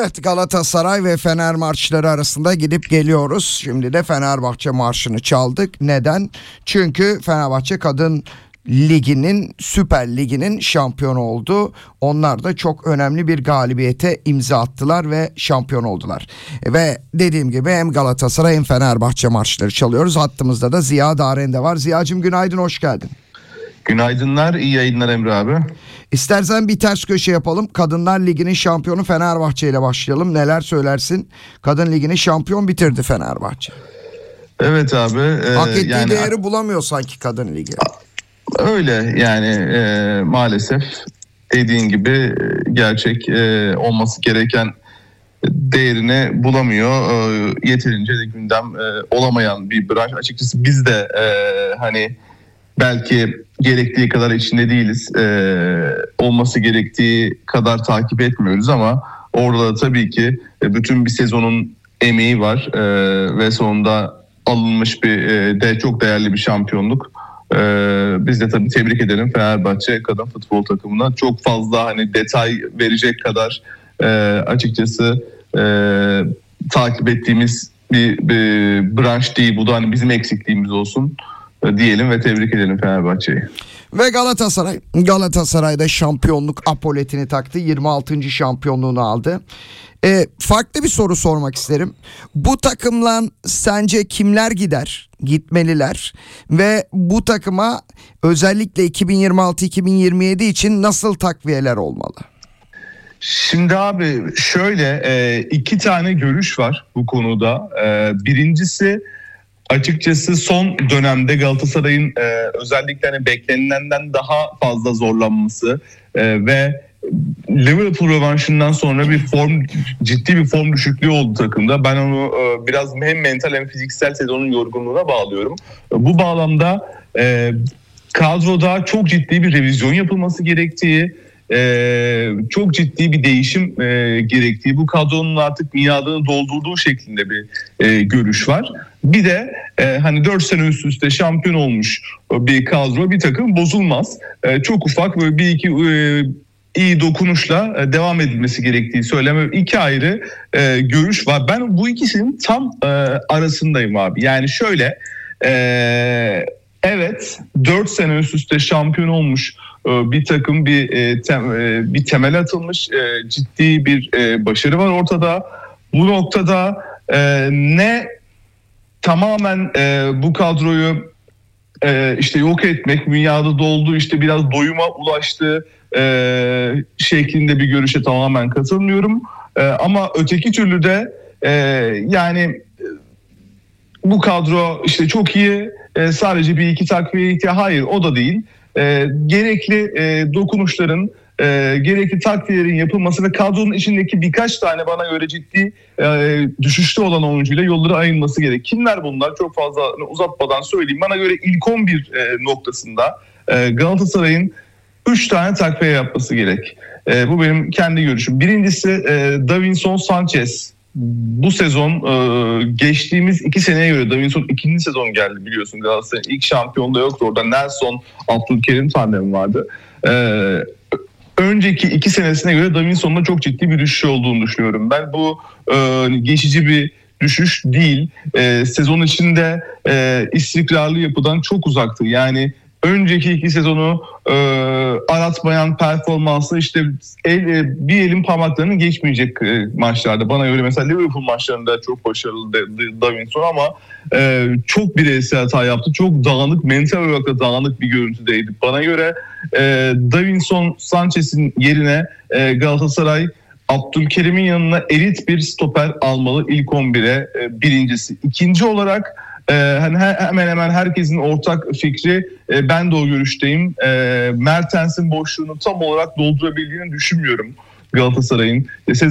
Evet, Galatasaray ve Fener maçları arasında gidip geliyoruz. Şimdi de Fenerbahçe marşını çaldık. Neden? Çünkü Fenerbahçe Kadın Ligi'nin, Süper Ligi'nin şampiyonu oldu. Onlar da çok önemli bir galibiyete imza attılar ve şampiyon oldular. Ve dediğim gibi hem Galatasaray hem Fenerbahçe marşları çalıyoruz. Hattımızda da Ziya Darende var. Ziya'cığım günaydın, hoş geldin. Günaydınlar, iyi yayınlar Emre abi. İstersen bir ters köşe yapalım. Kadınlar Ligi'nin şampiyonu Fenerbahçe ile başlayalım. Neler söylersin? Kadın Ligi'ni şampiyon bitirdi Fenerbahçe. Evet abi. Hak ettiği değeri bulamıyor sanki Kadın Ligi. Öyle yani maalesef dediğin gibi gerçek olması gereken değerini bulamıyor. Yeterince de gündem olamayan bir branş. Açıkçası biz de hani belki gerektiği kadar içinde değiliz. Olması gerektiği kadar takip etmiyoruz ama orada da tabii ki bütün bir sezonun emeği var ve sonunda alınmış bir çok değerli bir şampiyonluk. Biz de tabii tebrik edelim Fenerbahçe kadın futbol takımına. Çok fazla hani detay verecek kadar açıkçası takip ettiğimiz bir branş değil. Bu da hani bizim eksikliğimiz olsun diyelim ve tebrik edelim Fenerbahçe'yi. Ve Galatasaray'da şampiyonluk apoletini taktı. 26. şampiyonluğunu aldı. Farklı bir soru sormak isterim. Bu takımla sence kimler gitmeliler ve bu takıma özellikle 2026-2027 için nasıl takviyeler olmalı? Şimdi abi şöyle iki tane görüş var bu konuda. Birincisi açıkçası son dönemde Galatasaray'ın özellikle hani beklenilenden daha fazla zorlanması ve Liverpool rövanşından sonra ciddi bir form düşüklüğü oldu takımda. Ben onu biraz hem mental hem fiziksel sezonun yorgunluğuna bağlıyorum. Bu bağlamda kadroda çok ciddi bir revizyon yapılması gerektiği, çok ciddi bir değişim gerektiği, bu kadronun artık miadını doldurduğu şeklinde bir görüş var. Bir de hani 4 sene üst üste şampiyon olmuş bir kadro, bir takım bozulmaz. Çok ufak böyle bir iki iyi dokunuşla devam edilmesi gerektiği söyleme. İki ayrı görüş var. Ben bu ikisinin tam arasındayım abi. Yani şöyle evet 4 sene üst üste şampiyon olmuş bir takım bir temel atılmış, ciddi bir başarı var ortada. Bu noktada ne tamamen bu kadroyu işte yok etmek, dünyada doldu, işte biraz doyuma ulaştı şeklinde bir görüşe tamamen katılmıyorum. Ama öteki türlü de yani bu kadro işte çok iyi, sadece bir iki takviye ihtiyaç, hayır o da değil. Gerekli dokunuşların, gerekli takviyelerin yapılması ve kadronun içindeki birkaç tane bana göre ciddi düşüşte olan oyuncuyla yolları ayırması gerek. Kimler bunlar? Çok fazla uzatmadan söyleyeyim. Bana göre ilk 11 noktasında Galatasaray'ın 3 tane takviye yapması gerek. Bu benim kendi görüşüm. Birincisi Davinson Sanchez. Bu sezon geçtiğimiz 2 seneye göre Davinson ikinci sezon geldi biliyorsun. Galatasaray'ın ilk şampiyonluğu yoktu. Orada Nelson, Abdülkerim tandemi vardı. Önceki 2 senesine göre Davinson'da çok ciddi bir düşüş olduğunu düşünüyorum. Ben bu geçici bir düşüş değil. Sezon içinde istikrarlı yapıdan çok uzaktı. Yani önceki 2 sezonu aratmayan performansı işte bir elin parmaklarının geçmeyecek maçlarda. Bana göre mesela Liverpool maçlarında çok başarılı Davinson ama çok bireysel hata yaptı. Çok dağınık, mental olarak da dağınık bir görüntüdeydi. Bana göre Davinson Sanchez'in yerine Galatasaray Abdülkerim'in yanına elit bir stoper almalı ilk 11'e, birincisi. İkinci olarak hani hemen hemen herkesin ortak fikri, ben de o görüşteyim. Mertens'in boşluğunu tam olarak doldurabildiğini düşünmüyorum Galatasaray'ın.